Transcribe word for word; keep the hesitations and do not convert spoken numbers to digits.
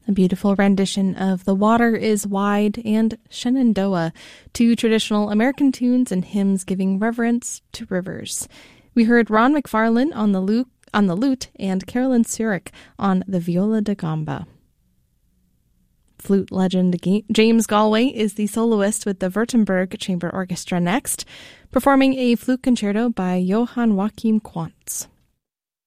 A beautiful rendition of The Water is Wide and Shenandoah, two traditional American tunes and hymns giving reverence to rivers. We heard Ron McFarlane on the lute, on the lute and Carolyn Surik on the viola da gamba. Flute legend James Galway is the soloist with the Württemberg Chamber Orchestra next, performing a flute concerto by Johann Joachim Quantz.